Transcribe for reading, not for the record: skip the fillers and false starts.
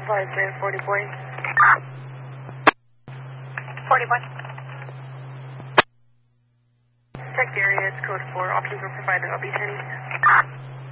Advisor 40 boy. 40 boy. Check the area, it's code 4. Options were provided. I'll be 10 east.